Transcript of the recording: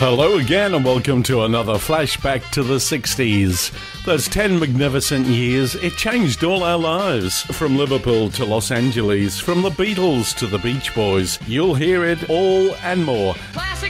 Hello again and welcome to another flashback to the 60s. Those 10 magnificent years, it changed all our lives. From Liverpool to Los Angeles, from the Beatles to the Beach Boys. You'll hear it all and more. Classic